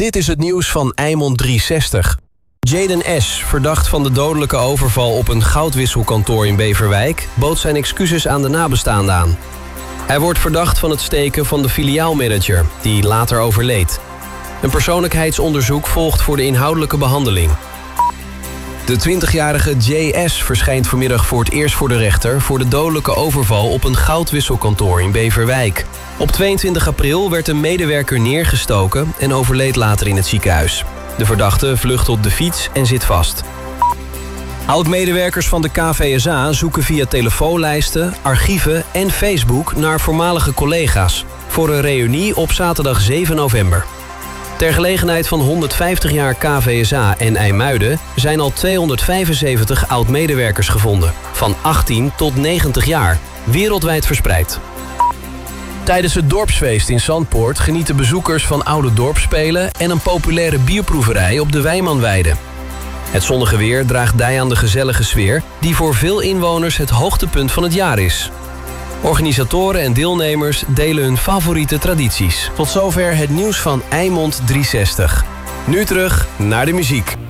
Dit is het nieuws van Eimond 360. Jaden S., verdacht van de dodelijke overval op een goudwisselkantoor in Beverwijk, bood zijn excuses aan de nabestaanden aan. Hij wordt verdacht van het steken van de filiaalmanager, die later overleed. Een persoonlijkheidsonderzoek volgt voor de inhoudelijke behandeling. De 20-jarige J.S. verschijnt vanmiddag voor het eerst voor de rechter voor de dodelijke overval op een goudwisselkantoor in Beverwijk. Op 22 april werd een medewerker neergestoken en overleed later in het ziekenhuis. De verdachte vlucht op de fiets en zit vast. Oud-medewerkers van de KVSA zoeken via telefoonlijsten, archieven en Facebook naar voormalige collega's voor een reunie op zaterdag 7 november. Ter gelegenheid van 150 jaar KVSA en IJmuiden zijn al 275 oud-medewerkers gevonden, van 18 tot 90 jaar, wereldwijd verspreid. Tijdens het dorpsfeest in Zandpoort genieten bezoekers van oude dorpsspelen en een populaire bierproeverij op de Wijmanweide. Het zonnige weer draagt bij aan de gezellige sfeer die voor veel inwoners het hoogtepunt van het jaar is. Organisatoren en deelnemers delen hun favoriete tradities. Tot zover het nieuws van Eimond 360. Nu terug naar de muziek.